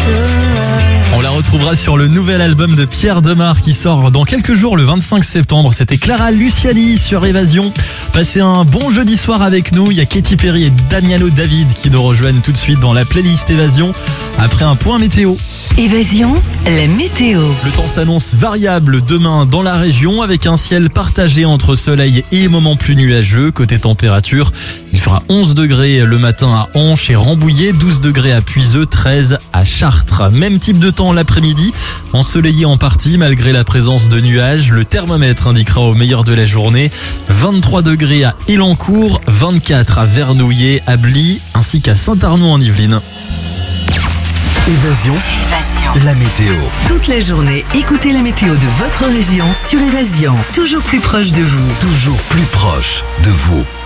On la retrouvera sur le nouvel album de Pierre Demar qui sort dans quelques jours, le 25 septembre. C'était Clara Luciani sur Évasion. Passez un bon jeudi soir avec nous. Il y a Katy Perry et Damiano David qui nous rejoignent tout de suite dans la playlist Évasion après un point météo. Évasion, la météo. Le temps s'annonce variable demain dans la région avec un ciel partagé entre soleil et moments plus nuageux. Côté température, il fera 11 degrés le matin à Anche et Rambouillet, 12 degrés à Puiseux, 13 à Chartres. Même type de temps l'après-midi, ensoleillé en partie malgré la présence de nuages. Le thermomètre indiquera au meilleur de la journée 23 degrés à Elancourt, 24 à Vernouillet, à Bly ainsi qu'à Saint-Arnaud en Yvelines. Évasion, la météo. Toute la journée, écoutez la météo de votre région sur Évasion. Toujours plus proche de vous. Toujours plus proche de vous.